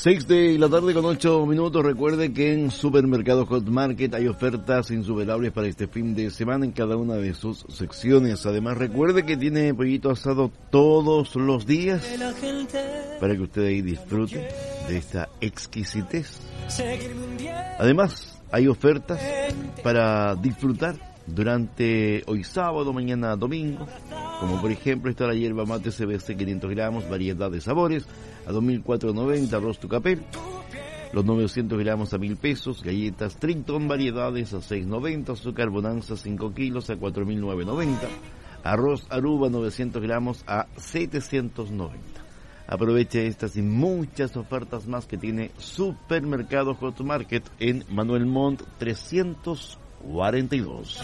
6 de la tarde con 8 minutos. Recuerde que en Supermercado Hot Market hay ofertas insuperables para este fin de semana en cada una de sus secciones. Además, recuerde que tiene pollito asado todos los días para que usted ahí disfrute de esta exquisitez. Además, hay ofertas para disfrutar durante hoy sábado, mañana domingo, como por ejemplo está la hierba mate CBC 500 gramos, variedad de sabores a 2.490, arroz tucapel, los 900 gramos a 1.000 pesos, galletas Triton variedades a 6.90, azúcar Bonanza 5 kilos a 4.990, arroz Aruba 900 gramos a 790. Aproveche estas y muchas ofertas más que tiene Supermercado Hot Market en Manuel Montt 342.